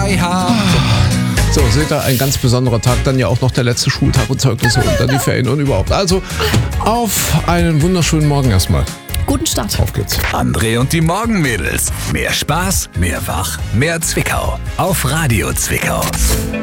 frei haben. So, seht ihr, ein ganz besonderer Tag, dann ja auch noch der letzte Schultag und Zeugnisse und dann die Ferien und überhaupt. Also, auf einen wunderschönen Morgen erstmal. Guten Start. Auf geht's. André und die Morgenmädels. Mehr Spaß, mehr Wach, mehr Zwickau. Auf Radio Zwickau.